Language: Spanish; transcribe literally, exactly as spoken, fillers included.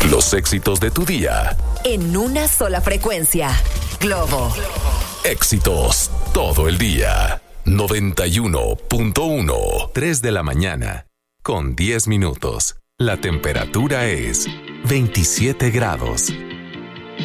Los éxitos de tu día. En una sola frecuencia. Globo. Éxitos todo el día. noventa y uno punto uno. tres de la mañana. Con diez minutos. La temperatura es veintisiete grados.